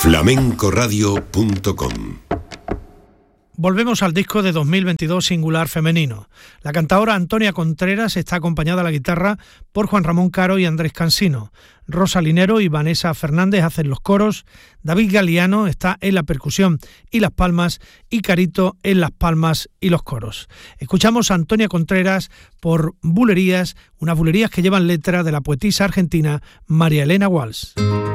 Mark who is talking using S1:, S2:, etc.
S1: flamencoradio.com.
S2: Volvemos al disco de 2022 Singular Femenino. La cantadora Antonia Contreras está acompañada a la guitarra por Juan Ramón Caro y Andrés Cansino. Rosa Linero y Vanessa Fernández hacen los coros, David Galiano está en la percusión y las palmas y Carito en las palmas y los coros. Escuchamos a Antonia Contreras por Bulerías, unas bulerías que llevan letra de la poetisa argentina María Elena Walsh.